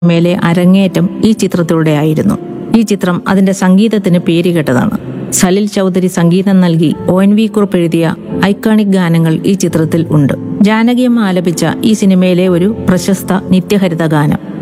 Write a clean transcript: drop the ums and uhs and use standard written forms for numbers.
മേലെ അരങ്ങേറ്റം ഈ ചിത്രത്തിലൂടെയായിരുന്നു. ഈ ചിത്രം അതിന്റെ സംഗീതത്തിന് പേരുകേട്ടതാണ്. സലിൽ ചൗധരി സംഗീതം നൽകി ONV കുറുപ്പ് എഴുതിയ ഐക്കോണിക് ഗാനങ്ങൾ ഈ ചിത്രത്തിൽ ഉണ്ട്. ജാനകിയമ്മ ആലപിച്ച ഈ സിനിമയിലെ ഒരു പ്രശസ്ത നിത്യഹരിത ഗാനം